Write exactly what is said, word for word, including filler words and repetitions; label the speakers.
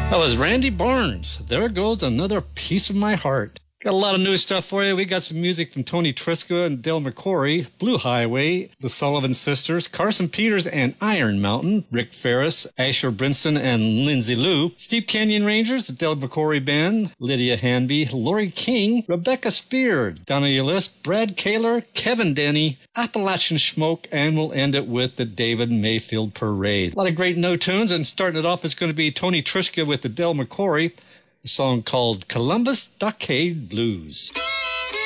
Speaker 1: That was Randy Barnes. There goes another piece of my heart. Got a lot of new stuff for you. We got some music from Tony Trischka and Del McCoury, Blue Highway, the Sullivan Sisters, Carson Peters and Iron Mountain, Rick Ferris, Asher Brinson and Lindsay Lou, Steep Canyon Rangers, the Del McCoury Band, Lydia Hanby, Lori King, Rebecca Spear, Donna List, Brad Kaler, Kevin Denny, Appalachian Smoke, and we'll end it with the David Mayfield Parade. A lot of great no tunes, and starting it off is going to be Tony Trischka with the Del McCoury, a song called Columbus Stockade Blues.